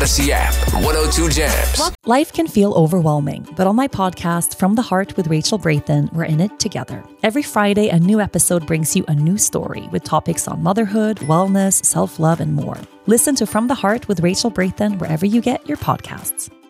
Odyssey app. 102 Jams. Life can feel overwhelming, but on my podcast, From the Heart with Rachel Braithen, we're in it together. Every Friday, a new episode brings you a new story with topics on motherhood, wellness, self-love, and more. Listen to From the Heart with Rachel Braithen wherever you get your podcasts.